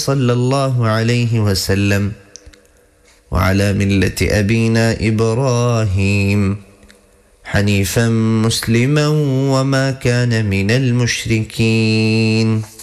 صلى الله عليه وسلم وعلى ملة أبينا إبراهيم حنيفا مسلما وما كان من المشركين.